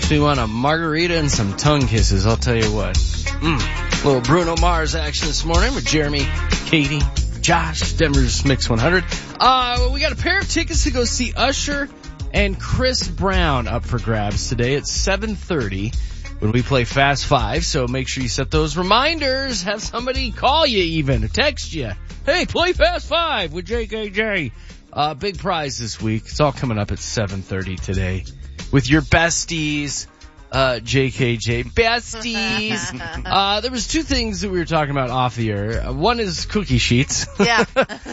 Makes me want a margarita and some tongue kisses, I'll tell you what. Little Bruno Mars action this morning with Jeremy, Katie, Josh, Denver's Mix 100. We got a pair of tickets to go see Usher and Chris Brown up for grabs today at 7:30 when we play Fast Five. So make sure you set those reminders. Have somebody call you even or text you. Hey, play Fast Five with JKJ. Big prize this week. It's all coming up at 7:30 today with your besties. JKJ besties. There was two things that we were talking about off the air. One is cookie sheets. Yeah.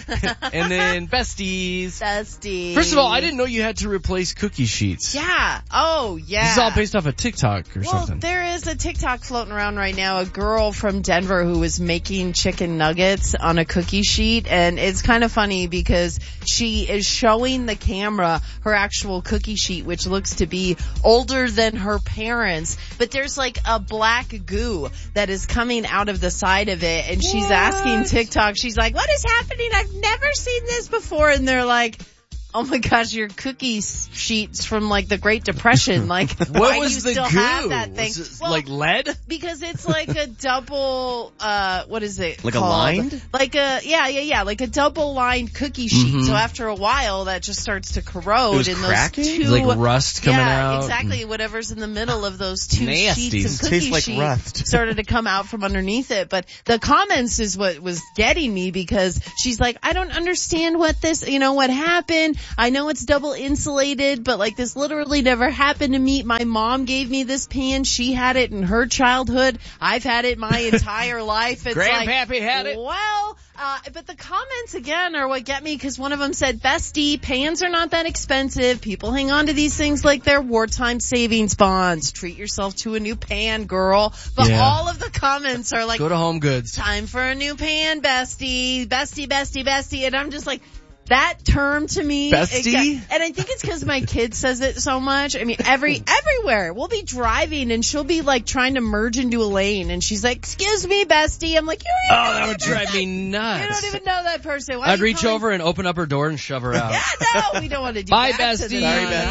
And then besties. Besties. First of all, I didn't know you had to replace cookie sheets. Yeah. Oh, yeah. This is all based off of TikTok or something. Well, there is a TikTok floating around right now, a girl from Denver who was making chicken nuggets on a cookie sheet, and it's kind of funny because she is showing the camera her actual cookie sheet, which looks to be older than her parents, but there's like a black goo that is coming out of the side of it, and she's asking TikTok, she's like, what is happening? I've never seen this before. And they're like, oh my gosh, your cookie sheets from like the Great Depression. Like, what why was do you the still goo? have that thing? Was it like lead? Because it's like a double, what is it like called? A lined? Like a, yeah, like a double lined cookie sheet. Mm-hmm. So after a while, that just starts to corrode. It was and cracking? those two, Like rust coming out? Yeah, exactly. Whatever's in the middle of those two Nasty. sheets of cookie Tastes like sheet rust. started to come out from underneath it. But the comments is what was getting me, because she's like, I don't understand what happened. I know it's double insulated, but like this literally never happened to me. My mom gave me this pan. She had it in her childhood. I've had it my entire life. It's Grandpappy had it. Well, but the comments again are what get me, because one of them said, bestie, pans are not that expensive. People hang on to these things like they're wartime savings bonds. Treat yourself to a new pan, girl. But Yeah. all of the comments are like, Go to Home Goods. time for a new pan, bestie, bestie, bestie, bestie. And I'm just like, that term to me, Bestie? and I think it's because my kid says it so much. I mean, everywhere we'll be driving and she'll be like trying to merge into a lane, and she's like, "Excuse me, bestie." I'm like, "You don't even know That would that drive person. me nuts. You don't even know that person." Why are I'd you reach calling- over and open up her door and shove her out. Yeah, no, we don't want to do Bye, that. to bestie.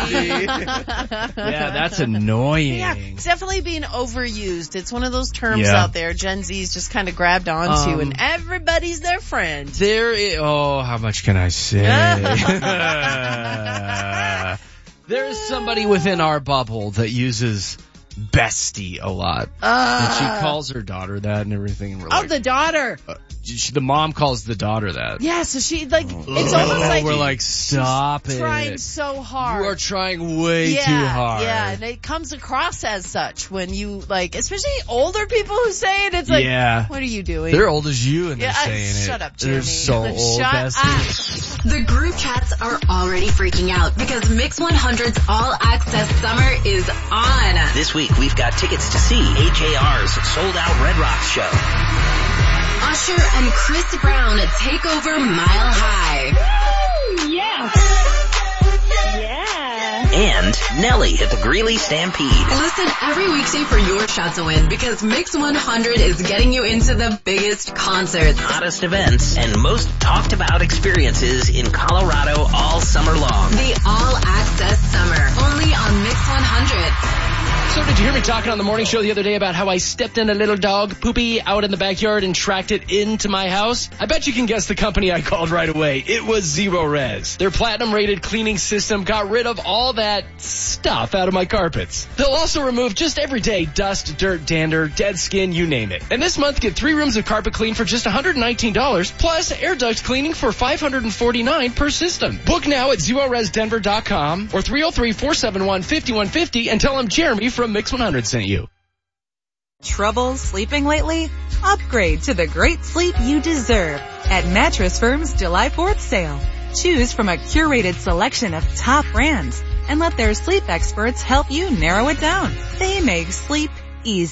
them. Sorry, Yeah, that's annoying. Yeah, it's definitely being overused. It's one of those terms Yeah. out there Gen Z's just kind of grabbed onto, and everybody's their friend. How much can I say? There is somebody within our bubble that uses bestie a lot. And she calls her daughter that and everything. And we're Oh, like, the daughter. the mom calls the daughter that. Yeah, so she like, it's almost like we're like, stop it. trying so hard. You are trying way too hard. Yeah, and it comes across as such when you like, especially older people who say it. It's like, Yeah. what are you doing? They're old as you and they're Yeah, saying it. shut up, Jimmy. They're so old, Shut bestie. up. The group chats are already freaking out because Mix 100's All Access Summer is on. This week, we've got tickets to see AJR's sold-out Red Rocks show. Usher and Chris Brown take over Mile High. Yeah. And Nelly at the Greeley Stampede. Listen every weekday for your shot to win, because Mix 100 is getting you into the biggest concerts, Hottest events and most talked about experiences in Colorado all summer long. the All Access Summer, only on Mix 100. So did you hear me talking on the morning show the other day about how I stepped in a little dog poopy out in the backyard and tracked it into my house? I bet you can guess the company I called right away. It was Zero Res. Their platinum rated cleaning system got rid of all that stuff out of my carpets. They'll also remove just everyday dust, dirt, dander, dead skin, you name it. And this month, get 3 rooms of carpet clean for just $119, plus air duct cleaning for $549 per system. Book now at ZeroResDenver.com or 303-471-5150 and tell them Jeremy from Mix 100 sent you. Trouble sleeping lately? Upgrade to the great sleep you deserve at Mattress Firm's July 4th sale. Choose from a curated selection of top brands and let their sleep experts help you narrow it down. They make sleep easy.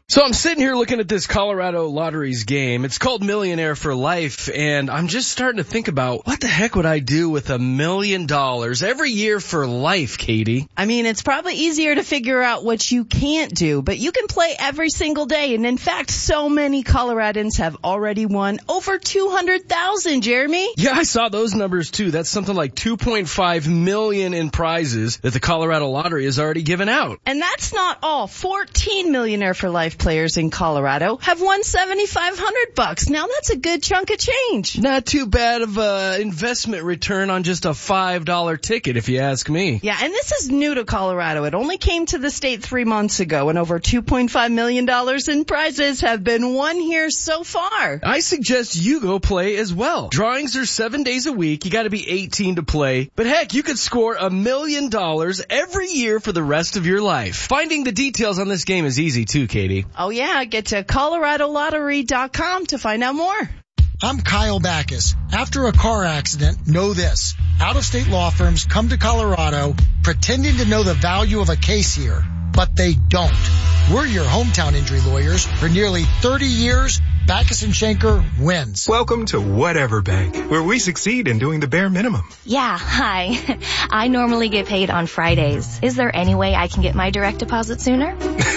So I'm sitting here looking at this Colorado Lotteries game. It's called Millionaire for Life, and I'm just starting to think about what the heck would I do with $1 million every year for life, Katie? I mean, it's probably easier to figure out what you can't do, but you can play every single day. And in fact, so many Coloradans have already won over 200,000, Jeremy. Yeah, I saw those numbers too. That's something like 2.5 million in prizes that the Colorado Lottery has already given out. And that's not all. 14 Millionaire for Life players in Colorado have won $7,500. Now that's a good chunk of change. Not too bad of a investment return on just a $5 ticket, if you ask me. Yeah, and this is new to Colorado. It only came to the state 3 months ago, and over $2.5 million in prizes have been won here so far. I suggest you go play as well. Drawings are 7 days a week. You gotta be 18 to play. But heck, you could score $1 million every year for the rest of your life. Finding the details on this game is easy too, Katie. Oh yeah, get to coloradolottery.com to find out more. I'm Kyle Backus. After a car accident, know this. Out-of-state law firms come to Colorado pretending to know the value of a case here, but they don't. We're your hometown injury lawyers. For nearly 30 years, Backus & Schenker wins. Welcome to Whatever Bank, where we succeed in doing the bare minimum. Yeah, hi. I normally get paid on Fridays. Is there any way I can get my direct deposit sooner?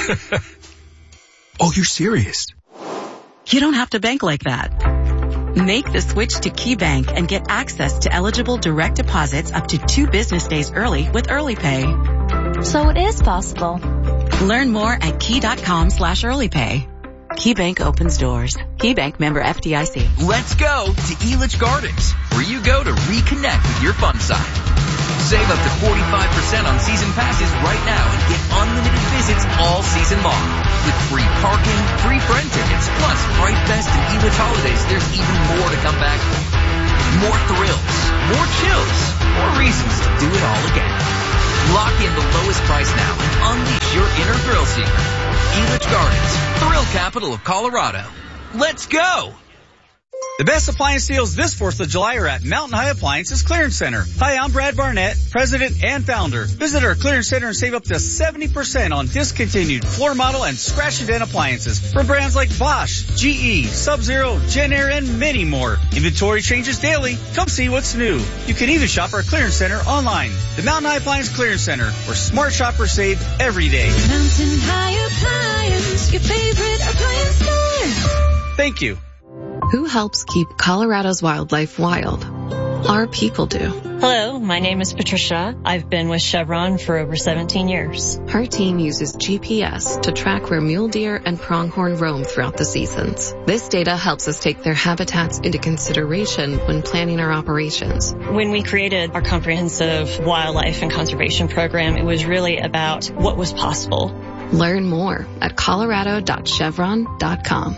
Oh, you're serious? You don't have to bank like that. Make the switch to KeyBank and get access to eligible direct deposits up to 2 business days early with Early Pay. So it is possible. Learn more at key.com/earlypay. KeyBank opens doors. KeyBank member FDIC. Let's go to Elitch Gardens, where you go to reconnect with your fun side. Save up to 45% on season passes right now and get unlimited visits all season long. With free parking, free friend tickets, plus Fright Fest and Elitch holidays, there's even more to come back for. More thrills, more chills, more reasons to do it all again. Lock in the lowest price now and unleash your inner thrill seeker. Elitch Gardens, thrill capital of Colorado. Let's go! The best appliance deals this 4th of July are at Mountain High Appliances Clearance Center. Hi, I'm Brad Barnett, president and founder. Visit our clearance center and save up to 70% on discontinued floor model and scratch and dent appliances from brands like Bosch, GE, Sub-Zero, Jenn-Air, and many more. Inventory changes daily. Come see what's new. You can even shop our clearance center online. The Mountain High Appliance Clearance Center, where smart shoppers save every day. Mountain High Appliance, your favorite appliance store. Thank you. Who helps keep Colorado's wildlife wild? Our people do. Hello, my name is Patricia. I've been with Chevron for over 17 years. Her team uses GPS to track where mule deer and pronghorn roam throughout the seasons. This data helps us take their habitats into consideration when planning our operations. When we created our comprehensive wildlife and conservation program, it was really about what was possible. Learn more at colorado.chevron.com.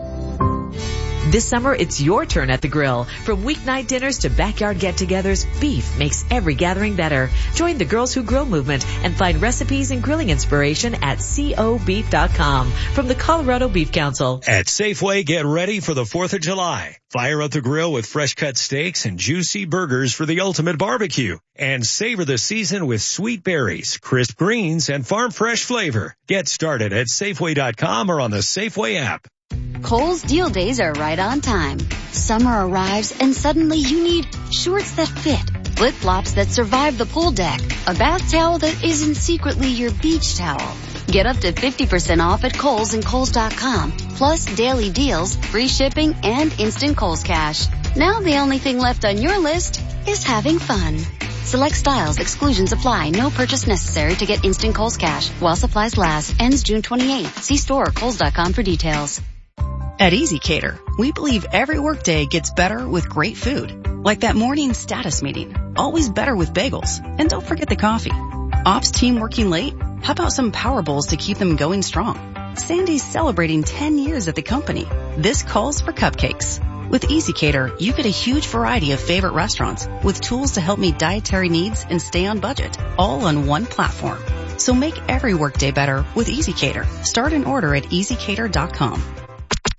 This summer, it's your turn at the grill. From weeknight dinners to backyard get-togethers, beef makes every gathering better. Join the Girls Who Grill movement and find recipes and grilling inspiration at cobeef.com from the Colorado Beef Council. At Safeway, get ready for the 4th of July. Fire up the grill with fresh-cut steaks and juicy burgers for the ultimate barbecue. And savor the season with sweet berries, crisp greens, and farm-fresh flavor. Get started at Safeway.com or on the Safeway app. Kohl's deal days are right on time. Summer arrives and suddenly you need shorts that fit, flip-flops that survive the pool deck, a bath towel that isn't secretly your beach towel. Get up to 50% off at Kohl's and Kohl's.com, plus daily deals, free shipping, and instant Kohl's Cash. Now the only thing left on your list is having fun. Select styles, exclusions apply, no purchase necessary to get instant Kohl's Cash. While supplies last, ends June 28th. See store or Kohl's.com for details. At EasyCater, we believe every workday gets better with great food. Like that morning status meeting. Always better with bagels. And don't forget the coffee. Ops team working late? How about some power bowls to keep them going strong? Sandy's celebrating 10 years at the company. This calls for cupcakes. With EasyCater, you get a huge variety of favorite restaurants with tools to help meet dietary needs and stay on budget, all on one platform. So make every workday better with EasyCater. Start an order at easycater.com.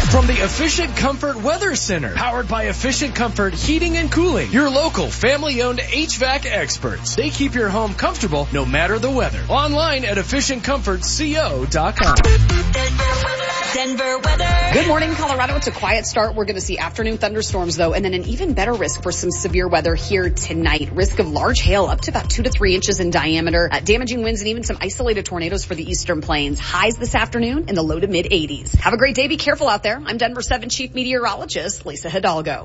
From the Efficient Comfort Weather Center, powered by Efficient Comfort Heating and Cooling, your local family-owned HVAC experts. They keep your home comfortable no matter the weather. Online at EfficientComfortCO.com. Denver weather. Good morning, Colorado. It's a quiet start. We're going to see afternoon thunderstorms, though, and then an even better risk for some severe weather here tonight. Risk of large hail up to about 2 to 3 inches in diameter, damaging winds and even some isolated tornadoes for the eastern plains. Highs this afternoon in the low to mid 80s. Have a great day. Be careful out there. I'm Denver 7 Chief Meteorologist Lisa Hidalgo.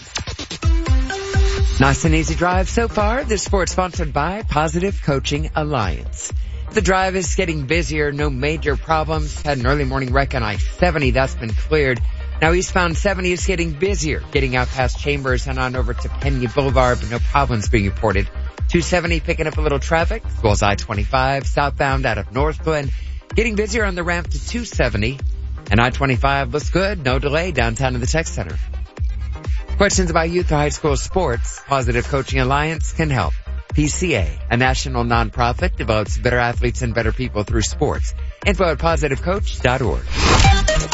Nice and easy drive so far. This sport's sponsored by Positive Coaching Alliance. The drive is getting busier, no major problems. Had an early morning wreck on I-70, that's been cleared. Now eastbound 70 is getting busier, getting out past Chambers and on over to Pena Boulevard, but no problems being reported. 270 picking up a little traffic, as well as I-25 southbound out of North Glen, getting busier on the ramp to 270. And I-25 looks good, no delay downtown in the Tech Center. Questions about youth or high school sports? Positive Coaching Alliance can help. PCA, a national nonprofit, develops better athletes and better people through sports. Info at positivecoach.org.